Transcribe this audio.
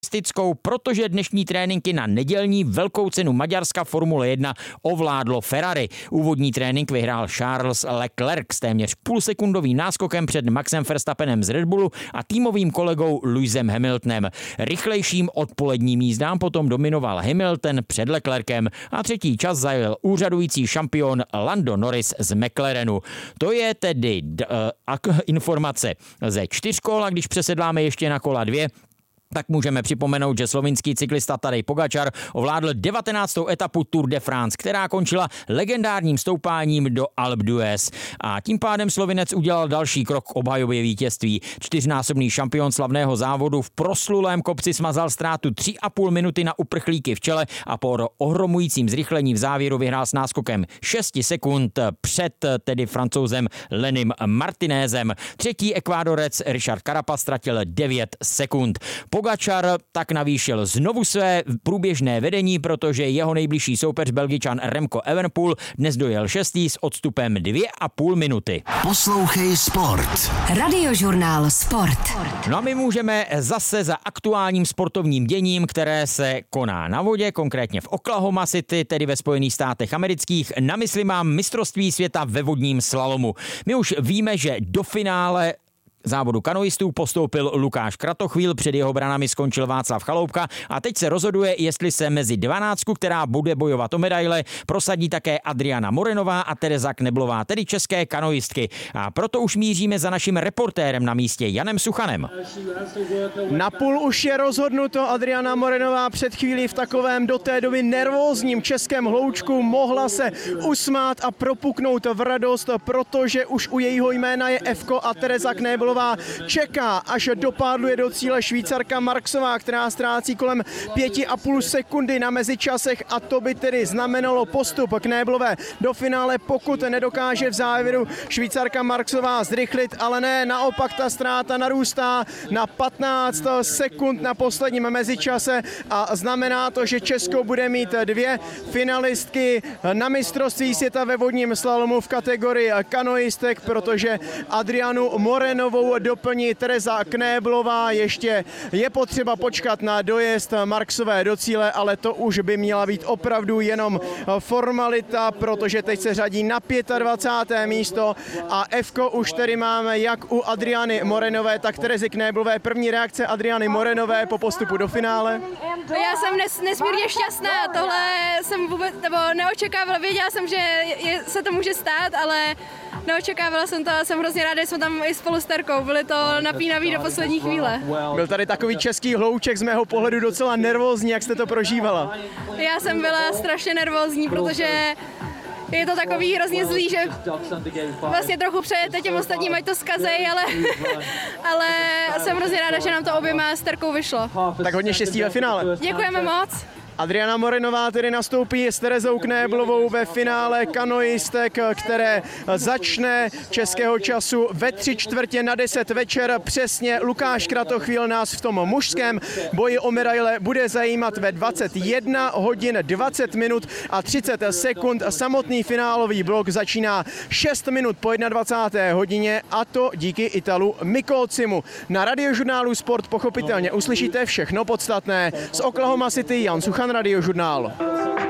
protože dnešní tréninky na nedělní velkou cenu Maďarska Formule 1 ovládlo Ferrari. Úvodní trénink vyhrál Charles Leclerc s téměř půlsekundovým náskokem před Maxem Verstappenem z Red Bullu a týmovým kolegou Lewisem Hamiltonem. Rychlejším odpoledním jízdám potom dominoval Hamilton před Leclercem a třetí čas zajel úřadující šampion Lando Norris z McLarenu. To je tedy informace ze 4 kol, a když přesedláme ještě na kola 2, tak můžeme připomenout, že slovinský cyklista Tadej Pogačar ovládl 19. etapu Tour de France, která končila legendárním stoupáním do Alpe d'Huez. A tím pádem Slovinec udělal další krok k obhajobě vítězství. 4násobný šampion slavného závodu v proslulém kopci smazal ztrátu 3,5 minuty na uprchlíky v čele a po ohromujícím zrychlení v závěru vyhrál s náskokem 6 sekund před tedy Francouzem Lenim Martinézem. Třetí Ekvádorec Richard Carapaz ztratil 9 sekund. Pogačar tak navýšil znovu své průběžné vedení, protože jeho nejbližší soupeř Belgičan Remco Evenepoel dnes dojel 6. s odstupem 2,5 minuty. Poslouchej sport. Radiožurnál Sport. No a my můžeme zase za aktuálním sportovním děním, které se koná na vodě, konkrétně v Oklahoma City, tedy ve Spojených státech amerických. Na mysli mám mistrovství světa ve vodním slalomu. My už víme, že do finále závodu kanoistů postoupil Lukáš Kratochvíl, před jeho branami skončil Václav Chaloupka a teď se rozhoduje, jestli se mezi 12, která bude bojovat o medaile, prosadí také Adriana Morenová a Tereza Kneblová, tedy české kanoistky. A proto už míříme za naším reportérem na místě Janem Suchanem. Napůl už je rozhodnuto. Adriana Morenová před chvílí v takovém do té doby nervózním českém hloučku mohla se usmát a propuknout v radost, protože už u jejího jména je Fko a Tereza Kneblová čeká, až dopádluje do cíle Švýcarka Marksová, která ztrácí kolem 5,5 sekundy na mezičasech a to by tedy znamenalo postup Knéblové do finále, pokud nedokáže v závěru Švýcarka Marksová zrychlit, ale ne, naopak ta ztráta narůstá na 15 sekund na posledním mezičase a znamená to, že Česko bude mít 2 finalistky na mistrovství světa ve vodním slalomu v kategorii kanoistek, protože Adrianu Morenovou doplní Tereza Knéblová. Ještě je potřeba počkat na dojezd Marksové do cíle, ale to už by měla být opravdu jenom formalita, protože teď se řadí na 25. místo a Fko už tedy máme jak u Adriany Morenové, tak Terezy Knéblové. První reakce Adriany Morenové po postupu do finále. Já jsem nesmírně šťastná, tohle jsem vůbec neočekávala, věděla jsem, že se to může stát, ale neočekávala jsem to a jsem hrozně ráda, že jsme tam i spolu s Terkou, byli to napínavý do poslední chvíle. Byl tady takový český hlouček, z mého pohledu docela nervózní, jak jste to prožívala? Já jsem byla strašně nervózní, protože je to takový hrozně zlý, že vlastně trochu přejete těm ostatním, ať to zkazej, ale jsem hrozně ráda, že nám to oběma s Terkou vyšlo. Tak hodně štěstí ve finále. Děkujeme moc. Adriana Morenová tedy nastoupí s Terezou Knéblovou ve finále kanoistek, které začne českého času ve 9:45 večer. Přesně Lukáš Kratochvíl nás v tom mužském boji o medaile bude zajímat ve 21 hodin 20 minut a 30 sekund. Samotný finálový blok začíná 6 minut po 21. hodině a to díky Italu Mikolcimu. Na Radiožurnálu Sport pochopitelně uslyšíte všechno podstatné. Z Oklahoma City Jan Suchan, Radiožurnál.